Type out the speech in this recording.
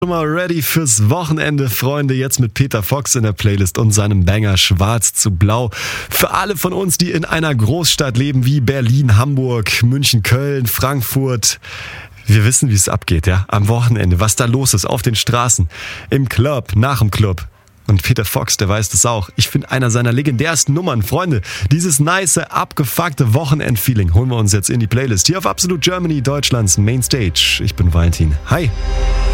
Schon mal ready fürs Wochenende, Freunde. Jetzt mit Peter Fox in der Playlist und seinem Banger Schwarz zu Blau. Für alle von uns, die in einer Großstadt leben wie Berlin, Hamburg, München, Köln, Frankfurt. Wir wissen, wie es abgeht, ja, am Wochenende, was da los ist auf den Straßen, im Club, nach dem Club. Und Peter Fox, der weiß das auch. Ich finde einer seiner legendärsten Nummern. Freunde, dieses nice, abgefuckte Wochenend-Feeling holen wir uns jetzt in die Playlist. Hier auf Absolute Germany, Deutschlands Mainstage. Ich bin Valentin. Hi.